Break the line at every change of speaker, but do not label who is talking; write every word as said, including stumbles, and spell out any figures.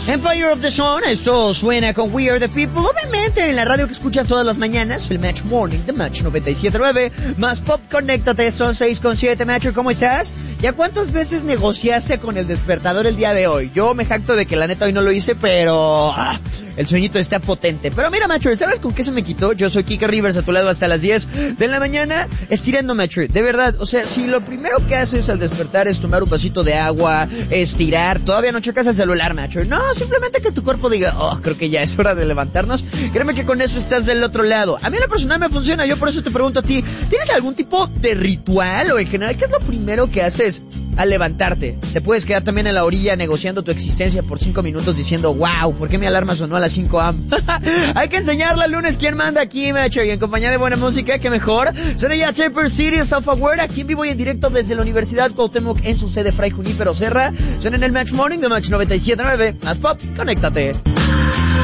Empire of the Sun, esto suena con We Are The People, obviamente en la radio que escuchas todas las mañanas, el Match Morning, The Match noventa y siete punto nueve, más Pop, conéctate, son seis con siete, Match, ¿cómo estás? ¿Ya cuántas veces negociaste con el despertador el día de hoy? Yo me jacto de que la neta hoy no lo hice, pero ah, el sueñito está potente. Pero mira, Match, ¿sabes con qué se me quitó? Yo soy Kike Rivers, a tu lado hasta las diez de la mañana, estirando, Match, de verdad, o sea, si lo primero que haces al despertar es tomar un vasito de agua, estirar, todavía no checas el celular, Match, no, simplemente que tu cuerpo diga, oh, creo que ya es hora de levantarnos. Créeme que con eso estás del otro lado. A mí en lo personal me funciona, yo por eso te pregunto a ti, ¿tienes algún tipo de ritual o en general qué es lo primero que haces al levantarte? Te puedes quedar también en la orilla negociando tu existencia por cinco minutos diciendo, wow, ¿por qué mi alarma sonó a las cinco a m? Hay que enseñarla el lunes, ¿quién manda aquí, macho? Y en compañía de buena música, ¿qué mejor? Suena ya Taper City, Self-Aware, aquí en vivo y en directo desde la Universidad Cuauhtémoc en su sede Fray Junípero Serra. Suena en el Match Morning de Match noventa y siete punto nueve, más Pop, conéctate.